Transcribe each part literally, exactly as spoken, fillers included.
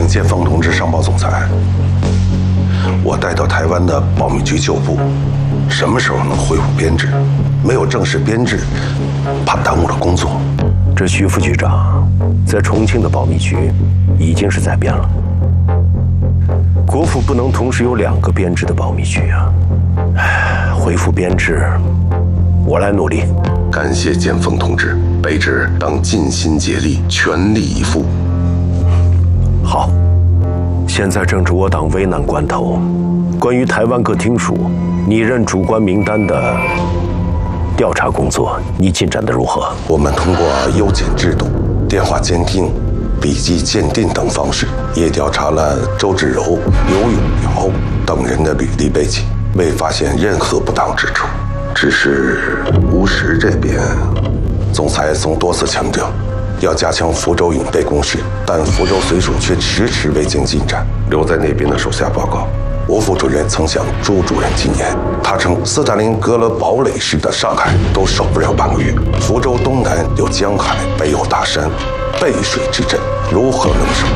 请建峰同志上报总裁，我带到台湾的保密局旧部，什么时候能恢复编制？没有正式编制，怕耽误了工作。 这徐副局长在重庆的保密局已经是在编了。国府不能同时有两个编制的保密局啊！唉，恢复编制，我来努力。 感谢建峰同志，卑职当尽心竭力，全力以赴。 好，现在正值我党危难关头，关于台湾各厅属拟任主官名单的调查工作，你进展得如何？ 我们通过邮件制度、电话监听、笔迹鉴定等方式，也调查了周志柔、刘永尧等人的履历背景，未发现任何不当之处。只是吴石这边，总裁曾多次强调要加强福州警备攻势，但福州绥署却迟迟未见进展。留在那边的手下报告，吴副主任曾向朱主任进言，他称斯大林格勒堡垒式的上海都守不了半个月，福州东南有江海，北有大山，背水之阵如何能守？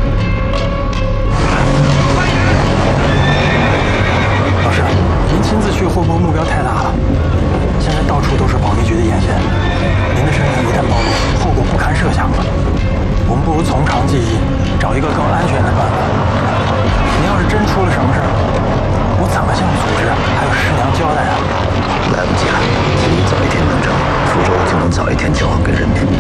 老师，您亲自去会不会目标太大了？现在到处都是保密局的眼线，您的身份一旦暴露，后果不堪设想了。我们不如从长计议，找一个更安全的办法。您要是真出了什么事儿，我怎么向组织还有师娘交代啊？ 来不及了，提早一天能整，福州就能早一天交还给人民。